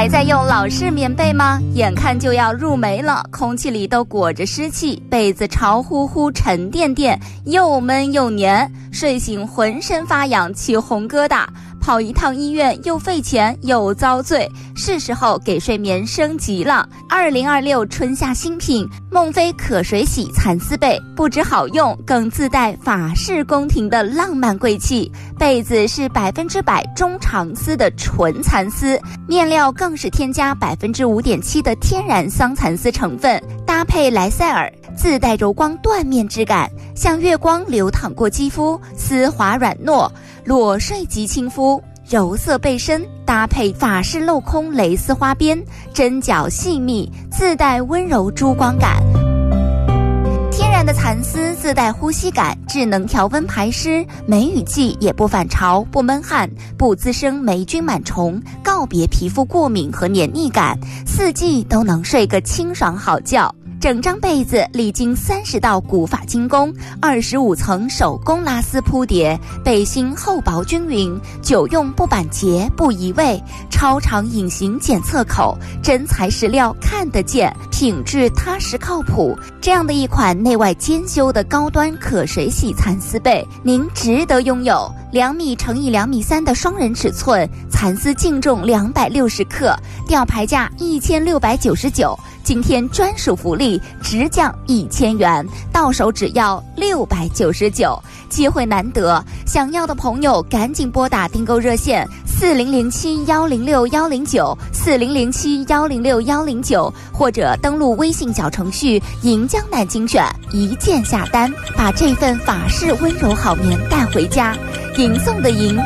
还在用老式棉被吗？眼看就要入梅了，空气里都裹着湿气，被子潮乎乎沉甸甸，又闷又黏，睡醒浑身发痒，起红疙瘩，跑一趟医院又费钱又遭罪，是时候给睡眠升级了。2026春夏新品梦飞可水洗蚕丝被，不止好用，更自带法式宫廷的浪漫贵气。被子是100%中长丝的纯蚕丝，面料更是添加5.7%的天然桑蚕丝成分，搭配莱赛尔，自带柔光缎面质感，像月光流淌过肌肤，丝滑软糯，裸睡即亲肤。柔色被身搭配法式镂空蕾丝花边，针脚细密，自带温柔珠光感。天然的蚕丝自带呼吸感，智能调温排湿，梅雨季也不反潮，不闷汗，不滋生霉菌螨虫，告别皮肤过敏和黏腻感，4季都能睡个清爽好觉。整张被子历经30道古法精工，25层手工拉丝铺叠，背心厚薄均匀，久用不板结不移位，超长隐形检测口，真材实料看得见，品质踏实靠谱。这样的一款内外兼修的高端可水洗蚕丝被，您值得拥有。2米乘以2米3的双人尺寸，蚕丝净重260克，吊牌价1699。今天专属福利，直降1000元，到手只要699，机会难得，想要的朋友赶紧拨打订购热线4007106109 4007106109，或者登录微信小程序银江南精选，一键下单，把这份法式温柔好眠带回家。吟诵的吟，